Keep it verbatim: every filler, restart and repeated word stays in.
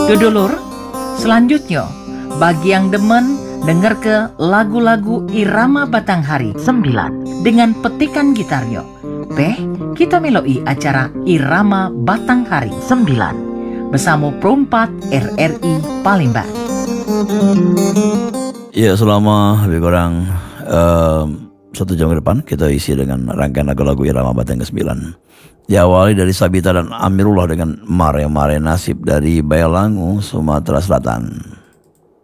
Dodolur, selanjutnya bagi yang demen denger ke lagu-lagu irama Batanghari sembilan dengan petikan gitarnya. Beh, kita meloi acara irama Batanghari sembilan bersama Perompat R R I Palembang. Ya, selama lebih kurang um, satu jam ke depan kita isi dengan rangkaian lagu-lagu irama Batang ke sembilan. Diawali dari Sabita dan Amirullah dengan Mare Mare Nasib dari Bayalangu, Sumatera Selatan.